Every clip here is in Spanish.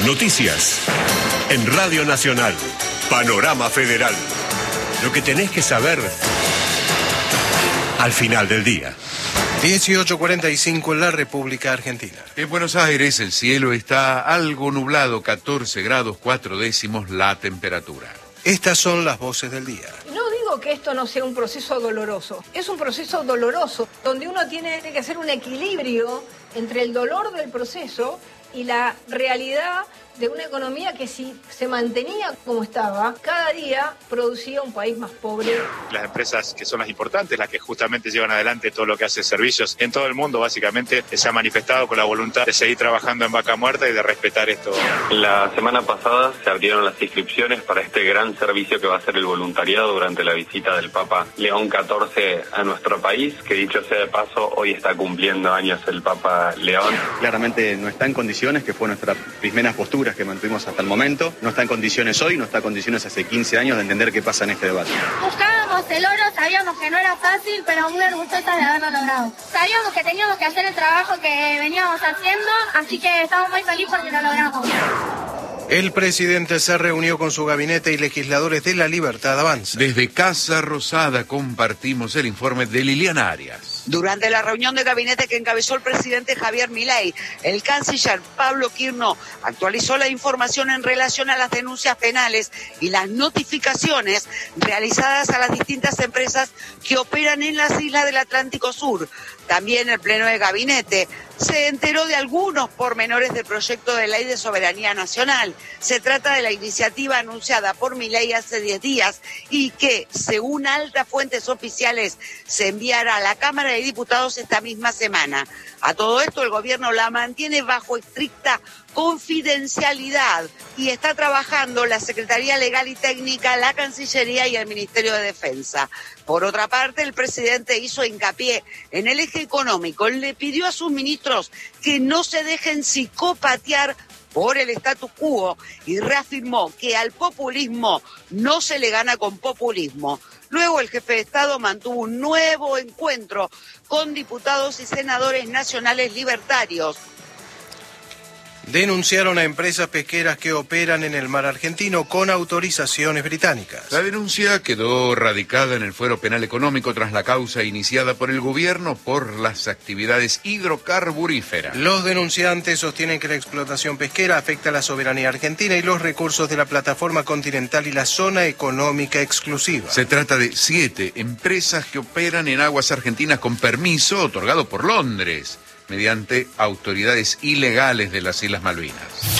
Noticias. En Radio Nacional. Panorama Federal. Lo que tenés que saber al final del día. 18:45 en la República Argentina. En Buenos Aires el cielo está algo nublado, 14 grados 4 décimos la temperatura. Estas son las voces del día. No digo que esto no sea un proceso doloroso. Es un proceso doloroso donde uno tiene que hacer un equilibrio entre el dolor del proceso y la realidad de una economía que, si se mantenía como estaba, cada día producía un país más pobre. Las empresas que son las importantes, las que justamente llevan adelante todo lo que hace servicios en todo el mundo, básicamente se ha manifestado con la voluntad de seguir trabajando en Vaca Muerta y de respetar esto. La semana pasada se abrieron las inscripciones para este gran servicio que va a ser el voluntariado durante la visita del Papa León XIV a nuestro país, que dicho sea de paso, hoy está cumpliendo años el Papa León. Claramente no está en condiciones, que fue nuestra primera postura que mantuvimos hasta el momento, no está en condiciones hoy, no está en condiciones hace 15 años de entender qué pasa en este debate. Buscábamos el oro, sabíamos que no era fácil, pero muy orgullosas de haberlo logrado. Sabíamos que teníamos que hacer el trabajo que veníamos haciendo, así que estamos muy felices porque lo logramos. El presidente se reunió con su gabinete y legisladores de La Libertad Avanza. Desde Casa Rosada compartimos el informe de Liliana Arias. Durante la reunión de gabinete que encabezó el presidente Javier Milei, el canciller Pablo Quirno actualizó la información en relación a las denuncias penales y las notificaciones realizadas a las distintas empresas que operan en las islas del Atlántico Sur. También el pleno de gabinete se enteró de algunos pormenores del proyecto de ley de soberanía nacional. Se trata de la iniciativa anunciada por Milei hace 10 días y que, según altas fuentes oficiales, se enviará a la Cámara de Diputados esta misma semana. A todo esto, el gobierno la mantiene bajo estricta confidencialidad y está trabajando la Secretaría Legal y Técnica, la Cancillería y el Ministerio de Defensa. Por otra parte, el presidente hizo hincapié en el eje económico. Le pidió a sus ministros que no se dejen psicopatear por el status quo y reafirmó que al populismo no se le gana con populismo. Luego el jefe de Estado mantuvo un nuevo encuentro con diputados y senadores nacionales libertarios. Denunciaron a empresas pesqueras que operan en el mar argentino con autorizaciones británicas. La denuncia quedó radicada en el fuero penal económico tras la causa iniciada por el gobierno por las actividades hidrocarburíferas. Los denunciantes sostienen que la explotación pesquera afecta a la soberanía argentina y los recursos de la plataforma continental y la zona económica exclusiva. Se trata de 7 empresas que operan en aguas argentinas con permiso otorgado por Londres, mediante autoridades ilegales de las Islas Malvinas.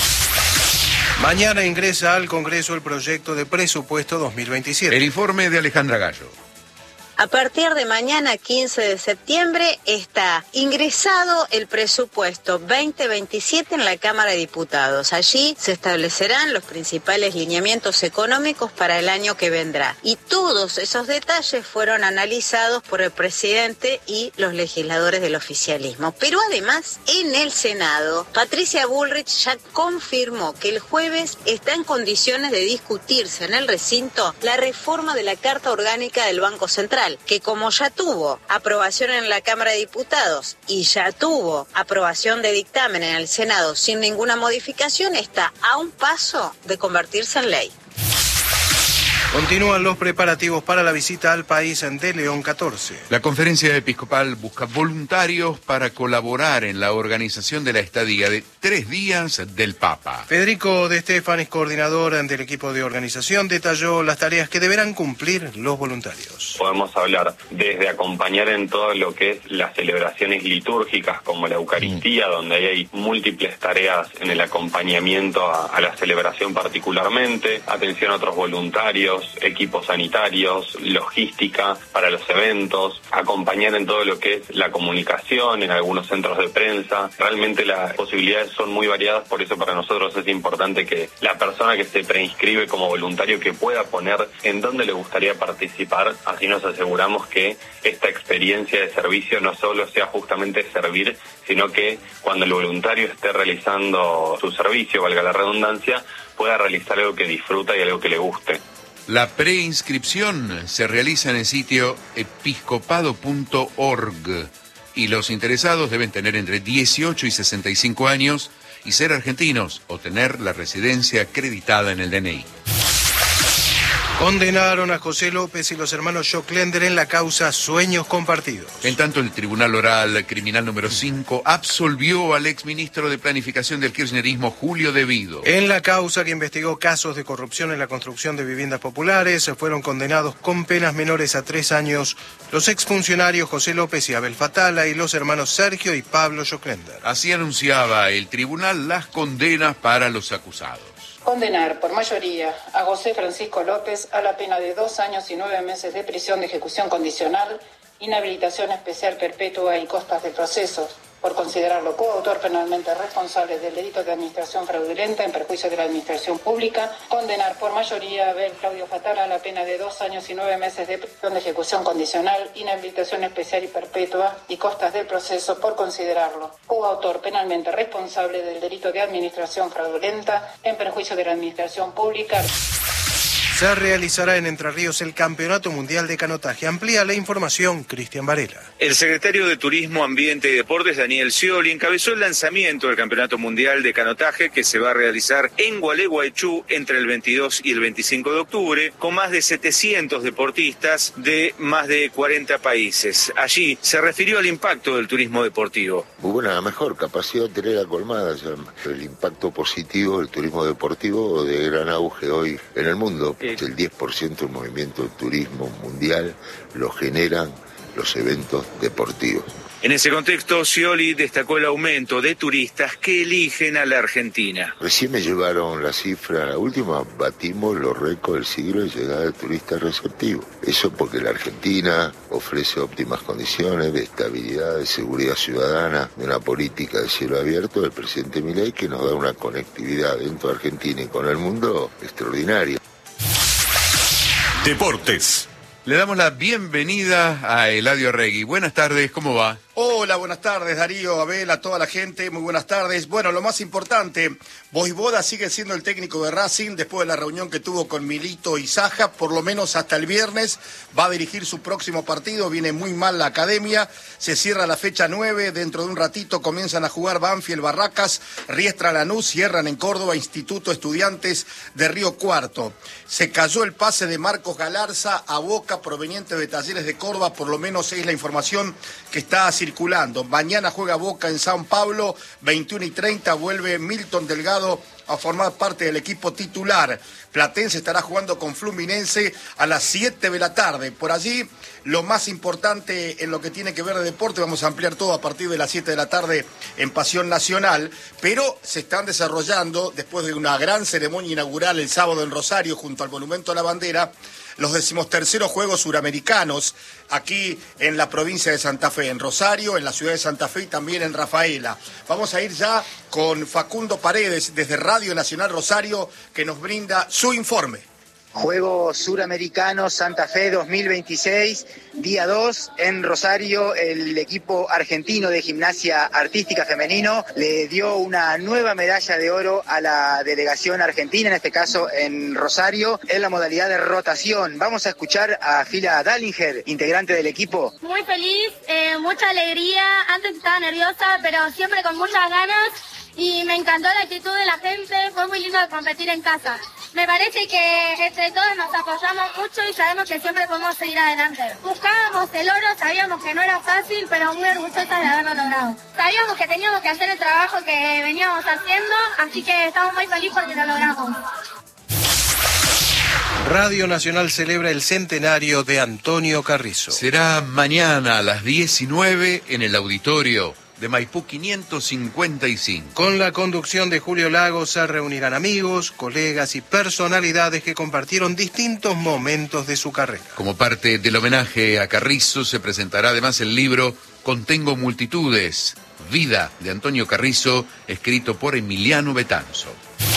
Mañana ingresa al Congreso el proyecto de presupuesto 2027. El informe de Alejandra Gallo. A partir de mañana, 15 de septiembre, está ingresado el presupuesto 2027 en la Cámara de Diputados. Allí se establecerán los principales lineamientos económicos para el año que vendrá. Y todos esos detalles fueron analizados por el presidente y los legisladores del oficialismo. Pero además, en el Senado, Patricia Bullrich ya confirmó que el jueves está en condiciones de discutirse en el recinto la reforma de la Carta Orgánica del Banco Central, que como ya tuvo aprobación en la Cámara de Diputados y ya tuvo aprobación de dictamen en el Senado sin ninguna modificación, está a un paso de convertirse en ley. Continúan los preparativos para la visita al país de León XIV. La conferencia episcopal busca voluntarios para colaborar en la organización de la estadía de 3 días del Papa. Federico De Stefanis, coordinador del equipo de organización, detalló las tareas que deberán cumplir los voluntarios. Podemos hablar desde acompañar en todo lo que es las celebraciones litúrgicas como la Eucaristía, donde hay múltiples tareas en el acompañamiento a la celebración particularmente, atención a otros voluntarios, equipos sanitarios, logística para los eventos, acompañar en todo lo que es la comunicación en algunos centros de prensa. Realmente las posibilidades son muy variadas, por eso para nosotros es importante que la persona que se preinscribe como voluntario que pueda poner en dónde le gustaría participar, así nos aseguramos que esta experiencia de servicio no solo sea justamente servir, sino que cuando el voluntario esté realizando su servicio, valga la redundancia, pueda realizar algo que disfruta y algo que le guste. La preinscripción se realiza en el sitio episcopado.org y los interesados deben tener entre 18 y 65 años y ser argentinos o tener la residencia acreditada en el DNI. Condenaron a José López y los hermanos Joclender en la causa Sueños Compartidos. En tanto, el Tribunal Oral Criminal número 5 absolvió al exministro de Planificación del kirchnerismo, Julio De Vido. En la causa que investigó casos de corrupción en la construcción de viviendas populares, fueron condenados con penas menores a 3 años los exfuncionarios José López y Abel Fatala y los hermanos Sergio y Pablo Joclender. Así anunciaba el tribunal las condenas para los acusados. Condenar por mayoría a José Francisco López a la pena de 2 años y 9 meses de prisión de ejecución condicional, inhabilitación especial perpetua y costas de proceso, por considerarlo coautor penalmente responsable del delito de administración fraudulenta en perjuicio de la administración pública. Condenar por mayoría a Abel Claudio Fatala a la pena de 2 años y 9 meses de prisión de ejecución condicional, inhabilitación especial y perpetua y costas del proceso, por considerarlo coautor penalmente responsable del delito de administración fraudulenta en perjuicio de la administración pública. Se realizará en Entre Ríos el Campeonato Mundial de Canotaje. Amplía la información Cristian Varela. El secretario de Turismo, Ambiente y Deportes, Daniel Scioli, encabezó el lanzamiento del Campeonato Mundial de Canotaje que se va a realizar en Gualeguaychú entre el 22 y el 25 de octubre, con más de 700 deportistas de más de 40 países. Allí se refirió al impacto del turismo deportivo. Muy buena, la mejor capacidad hotelera colmada, el impacto positivo del turismo deportivo de gran auge hoy en el mundo. El 10% del movimiento del turismo mundial lo generan los eventos deportivos. En ese contexto, Scioli destacó el aumento de turistas que eligen a la Argentina. Recién me llevaron la cifra, la última, batimos los récords del siglo de llegada de turistas receptivos. Eso porque la Argentina ofrece óptimas condiciones de estabilidad, de seguridad ciudadana, de una política de cielo abierto del presidente Milei que nos da una conectividad dentro de Argentina y con el mundo extraordinaria. Deportes. Le damos la bienvenida a Eladio Regui. Buenas tardes, ¿cómo va? Hola, buenas tardes Darío, Abel, a toda la gente, muy buenas tardes. Bueno, lo más importante, Vojvoda sigue siendo el técnico de Racing después de la reunión que tuvo con Milito y Saja, por lo menos hasta el viernes, va a dirigir su próximo partido, viene muy mal la academia, se cierra la fecha 9, dentro de un ratito comienzan a jugar Banfield, Barracas, Riestra, Lanús, cierran en Córdoba, Instituto Estudiantes de Río Cuarto. Se cayó el pase de Marcos Galarza a Boca proveniente de Talleres de Córdoba, por lo menos es la información que está circulando. Mañana juega Boca en San Pablo, 21:30 vuelve Milton Delgado a formar parte del equipo titular. Platense estará jugando con Fluminense a las 7 de la tarde. Por allí, lo más importante en lo que tiene que ver de deporte, vamos a ampliar todo a partir de las 7 de la tarde en Pasión Nacional, pero se están desarrollando, después de una gran ceremonia inaugural el sábado en Rosario, junto al Monumento a la Bandera, los 13º Juegos Suramericanos, aquí en la provincia de Santa Fe, en Rosario, en la ciudad de Santa Fe y también en Rafaela. Vamos a ir ya con Facundo Paredes, desde Radio Nacional Rosario, que nos brinda su informe. Juegos Suramericanos Santa Fe 2026, día 2 en Rosario. El equipo argentino de gimnasia artística femenino le dio una nueva medalla de oro a la delegación argentina, en este caso en Rosario, en la modalidad de rotación. Vamos a escuchar a Fila Dallinger, integrante del equipo. Muy feliz, mucha alegría. Antes estaba nerviosa, pero siempre con muchas ganas. Y me encantó la actitud de la gente, fue muy lindo competir en casa. Me parece que entre todos nos apoyamos mucho y sabemos que siempre podemos seguir adelante. Buscábamos el oro, sabíamos que no era fácil, pero muy orgullosas de haberlo logrado. Sabíamos que teníamos que hacer el trabajo que veníamos haciendo, así que estamos muy felices porque lo logramos. Radio Nacional celebra el centenario de Antonio Carrizo. Será mañana a las 19 en el auditorio de Maipú 555. Con la conducción de Julio Lagos se reunirán amigos, colegas y personalidades que compartieron distintos momentos de su carrera. Como parte del homenaje a Carrizo se presentará además el libro Contengo Multitudes, Vida de Antonio Carrizo, escrito por Emiliano Betanzo.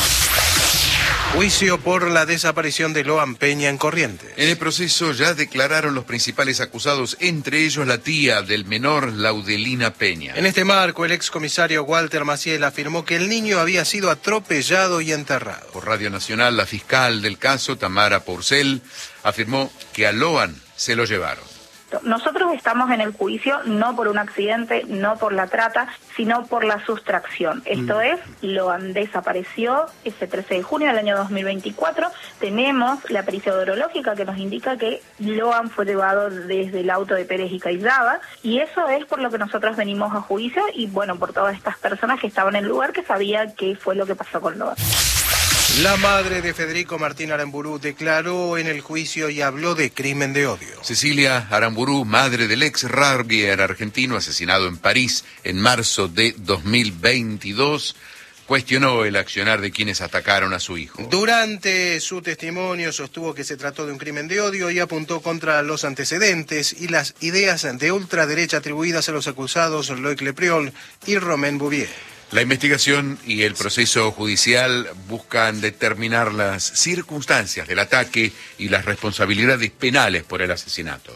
Juicio por la desaparición de Loan Peña en Corrientes. En el proceso ya declararon los principales acusados, entre ellos la tía del menor, Laudelina Peña. En este marco, el excomisario Walter Maciel afirmó que el niño había sido atropellado y enterrado. Por Radio Nacional, la fiscal del caso, Tamara Porcel, afirmó que a Loan se lo llevaron. Nosotros estamos en el juicio no por un accidente, no por la trata, sino por la sustracción. Esto es, Loan desapareció ese 13 de junio del año 2024. Tenemos la pericia odorológica que nos indica que Loan fue llevado desde el auto de Pérez y Caizzaba, y eso es por lo que nosotros venimos a juicio y bueno, por todas estas personas que estaban en el lugar que sabían qué fue lo que pasó con Loan. La madre de Federico Martín Aramburú declaró en el juicio y habló de crimen de odio. Cecilia Aramburú, madre del ex rugbyman argentino asesinado en París en marzo de 2022, cuestionó el accionar de quienes atacaron a su hijo. Durante su testimonio sostuvo que se trató de un crimen de odio y apuntó contra los antecedentes y las ideas de ultraderecha atribuidas a los acusados Loïc Lepriol y Romain Bouvier. La investigación y el proceso judicial buscan determinar las circunstancias del ataque y las responsabilidades penales por el asesinato.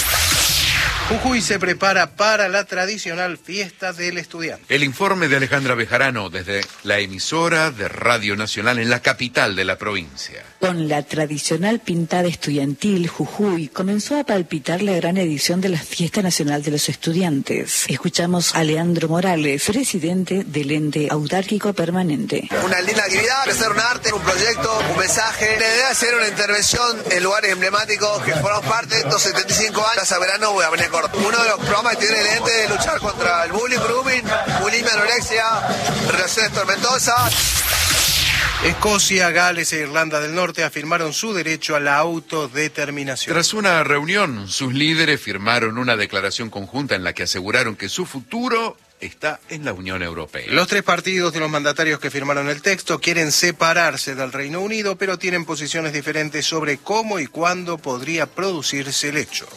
Jujuy se prepara para la tradicional fiesta del estudiante. El informe de Alejandra Bejarano desde la emisora de Radio Nacional en la capital de la provincia. Con la tradicional pintada estudiantil, Jujuy comenzó a palpitar la gran edición de la Fiesta Nacional de los Estudiantes. Escuchamos a Leandro Morales, presidente del ente autárquico permanente. Una linda actividad, hacer un arte, un proyecto, un mensaje. La idea es hacer una intervención en lugares emblemáticos que formamos parte de estos 75 años. Plaza Verano, voy a venir corto. Uno de los programas que tiene el ente de luchar contra el bullying, grooming, bulimia, anorexia, relaciones tormentosas. Escocia, Gales e Irlanda del Norte afirmaron su derecho a la autodeterminación. Tras una reunión, sus líderes firmaron una declaración conjunta en la que aseguraron que su futuro está en la Unión Europea. Los tres partidos de los mandatarios que firmaron el texto quieren separarse del Reino Unido, pero tienen posiciones diferentes sobre cómo y cuándo podría producirse el hecho.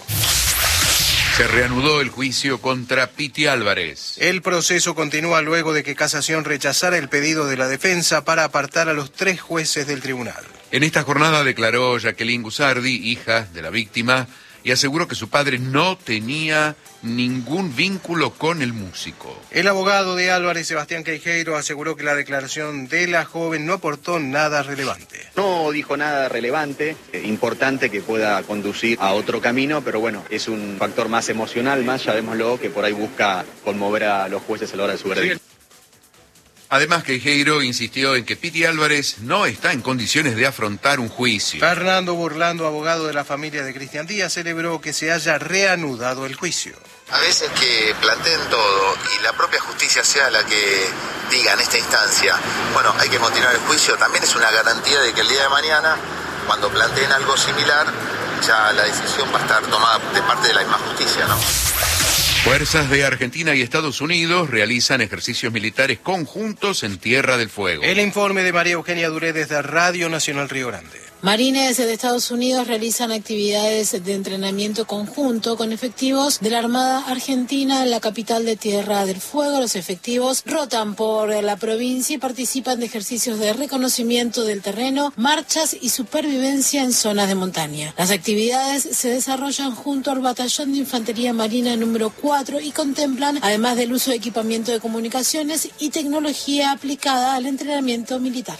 Se reanudó el juicio contra Piti Álvarez. El proceso continúa luego de que Casación rechazara el pedido de la defensa para apartar a los tres jueces del tribunal. En esta jornada declaró Jacqueline Gusardi, hija de la víctima, y aseguró que su padre no tenía ningún vínculo con el músico. El abogado de Álvarez, Sebastián Queijeiro, aseguró que la declaración de la joven no aportó nada relevante. No dijo nada relevante, importante que pueda conducir a otro camino, pero bueno, es un factor más emocional, más, llamémoslo, que por ahí busca conmover a los jueces a la hora de su veredicto. Además, Queijeiro insistió en que Piti Álvarez no está en condiciones de afrontar un juicio. Fernando Burlando, abogado de la familia de Cristian Díaz, celebró que se haya reanudado el juicio. A veces que planteen todo y la propia justicia sea la que diga en esta instancia, bueno, hay que continuar el juicio, también es una garantía de que el día de mañana, cuando planteen algo similar, ya la decisión va a estar tomada de parte de la misma justicia, ¿no? Fuerzas de Argentina y Estados Unidos realizan ejercicios militares conjuntos en Tierra del Fuego. El informe de María Eugenia Duré desde Radio Nacional Río Grande. Marines de Estados Unidos realizan actividades de entrenamiento conjunto con efectivos de la Armada Argentina en la capital de Tierra del Fuego. Los efectivos rotan por la provincia y participan de ejercicios de reconocimiento del terreno, marchas y supervivencia en zonas de montaña. Las actividades se desarrollan junto al Batallón de Infantería Marina número 4 y contemplan, además del uso de equipamiento de comunicaciones y tecnología aplicada al entrenamiento militar.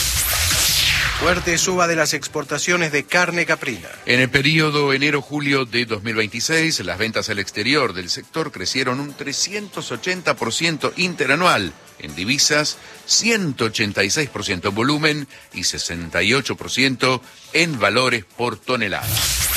Fuerte suba de las exportaciones de carne caprina. En el periodo enero-julio de 2026, las ventas al exterior del sector crecieron un 380% interanual. En divisas, 186% en volumen y 68% en valores por tonelada.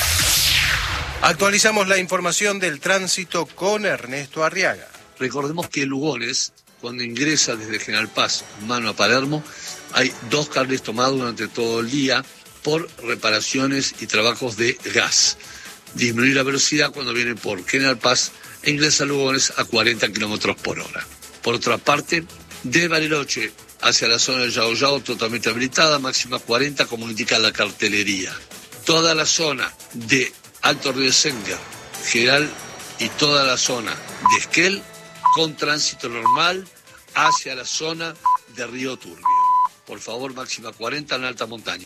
Actualizamos la información del tránsito con Ernesto Arriaga. Recordemos que Lugones, cuando ingresa desde General Paz, mano a Palermo, hay 2 carriles tomados durante todo el día por reparaciones y trabajos de gas. Disminuir la velocidad cuando viene por General Paz e ingresa a Lugones a 40 kilómetros por hora. Por otra parte, de Bariloche hacia la zona de Yao Yao totalmente habilitada, máxima 40 como indica la cartelería. Toda la zona de Alto Río Senga, General y toda la zona de Esquel con tránsito normal hacia la zona de Río Turbio. Por favor, máxima 40 en alta montaña.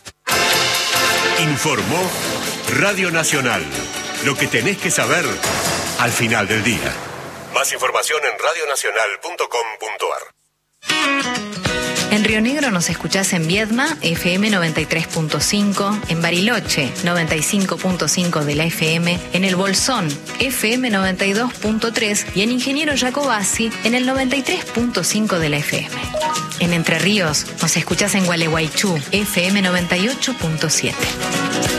Informó Radio Nacional. Lo que tenés que saber al final del día. Más información en radionacional.com.ar. En Río Negro nos escuchás en Viedma, FM 93.5, en Bariloche, 95.5 de la FM, en El Bolsón, FM 92.3 y en Ingeniero Jacobasi, en el 93.5 de la FM. En Entre Ríos nos escuchás en Gualeguaychú, FM 98.7.